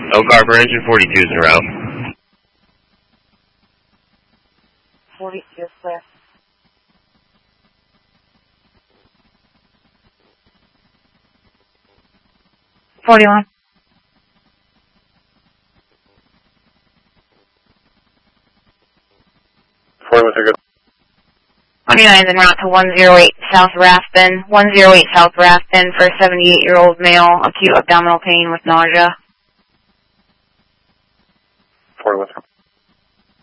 Oak Harbor engine 42 is en route. 42 clear. $41. 41 are good. 29 is en route to 108 South Rathbun. 108 South Rathbun for a 78-year-old male, acute abdominal pain with nausea. 41.